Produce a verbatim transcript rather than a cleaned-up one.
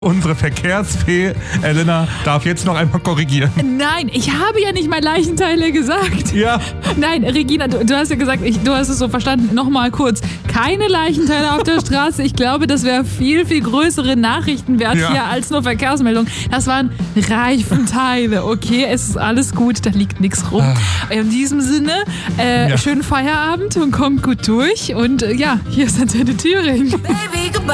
Unsere Verkehrsfee Elena darf jetzt noch einmal korrigieren. Nein, ich habe ja nicht mal Leichenteile gesagt. Ja. Nein, Regina, du, du hast ja gesagt, ich, du hast es so verstanden. Nochmal kurz. Keine Leichenteile auf der Straße. Ich glaube, das wäre viel, viel größere Nachrichtenwert Ja. hier als nur Verkehrsmeldung. Das waren Reifenteile. Okay, es ist alles gut, da liegt nichts rum. Ah. In diesem Sinne, äh, Ja. schönen Feierabend und kommt gut durch. Und äh, ja, hier ist Antenne Thüringen. Baby, goodbye.